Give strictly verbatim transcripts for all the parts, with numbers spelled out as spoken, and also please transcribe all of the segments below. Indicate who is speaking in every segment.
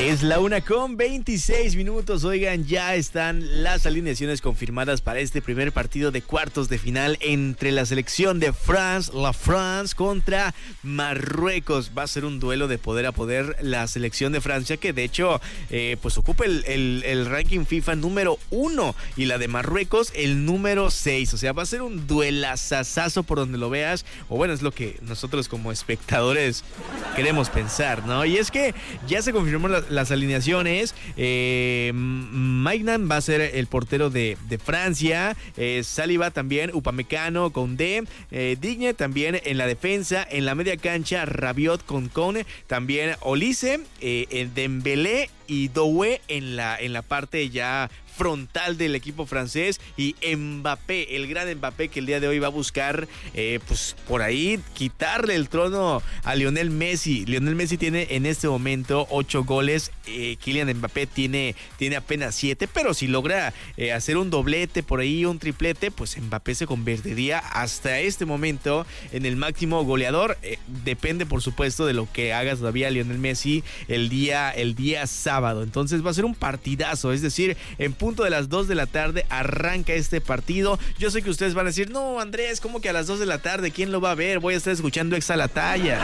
Speaker 1: Es la una con veintiséis minutos. Oigan, ya están las alineaciones confirmadas para este primer partido de cuartos de final entre la selección de France, la France, contra Marruecos. Va a ser un duelo de poder a poder. La selección de Francia, que de hecho eh, pues ocupa el, el, el ranking FIFA número uno, y la de Marruecos el número seis. O sea, va a ser un duelazazazo por donde lo veas. O bueno, es lo que nosotros como espectadores queremos pensar, ¿no? Y es que ya se confirmó la, las alineaciones. eh, Maignan va a ser el portero de, de Francia, eh, Saliba también, Upamecano, Koundé, eh, Digne también en la defensa, en la media cancha Rabiot con Kone, también Olise, eh, Dembélé y Doué en la, en la parte ya frontal del equipo francés, y Mbappé, el gran Mbappé, que el día de hoy va a buscar eh, pues por ahí quitarle el trono a Lionel Messi. Lionel Messi tiene en este momento ocho goles, eh, Kylian Mbappé tiene, tiene apenas siete, pero si logra eh, hacer un doblete por ahí, un triplete, pues Mbappé se convertiría hasta este momento en el máximo goleador. Eh, depende por supuesto de lo que haga todavía Lionel Messi el día, el día sábado. Entonces va a ser un partidazo, es decir, en punto de las dos de la tarde arranca este partido. Yo sé que ustedes van a decir, no, Andrés, ¿cómo que a las dos de la tarde? ¿Quién lo va a ver? Voy a estar escuchando Exa la Talla.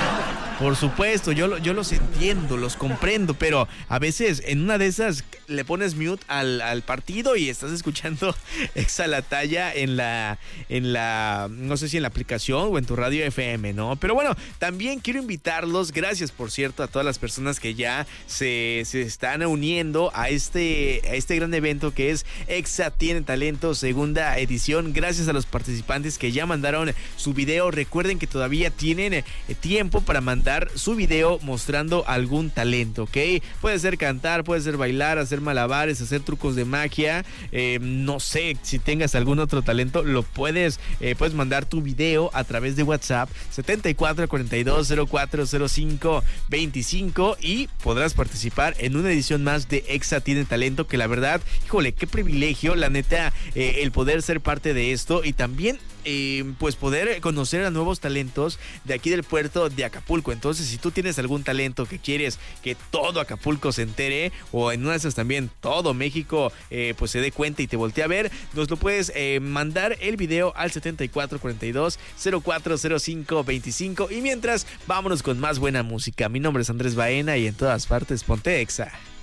Speaker 1: Por supuesto, yo, yo los entiendo, los comprendo, pero a veces en una de esas le pones mute al, al partido y estás escuchando Exa la Talla en la, en la, no sé si en la aplicación o en tu radio F M, ¿no? Pero bueno, también quiero invitarlos, gracias por cierto a todas las personas que ya se, se están uniendo a este, a este gran evento que es Exa Tiene Talento, segunda edición. Gracias a los participantes que ya mandaron su video. Recuerden que todavía tienen eh, tiempo para mandar su video mostrando algún talento, ¿ok? Puede ser cantar, puede ser bailar, hacer malabares, hacer trucos de magia, eh, no sé, si tengas algún otro talento, lo puedes, eh, puedes mandar tu video a través de WhatsApp setenta y cuatro cuarenta y dos cero cuatro cero cinco veinticinco y podrás participar en una edición más de Exa Tiene Talento, que la verdad, híjole, qué privilegio, la neta, eh, el poder ser parte de esto y también Eh, pues poder conocer a nuevos talentos de aquí del puerto de Acapulco. Entonces, si tú tienes algún talento que quieres que todo Acapulco se entere, o en una de esas también todo México eh, pues se dé cuenta y te voltee a ver, nos lo puedes eh, mandar el video al setenta y cuatro cuarenta y dos cero cuatro cero cinco veinticinco. Y mientras, vámonos con más buena música. Mi nombre es Andrés Baena y en todas partes ponte Exa.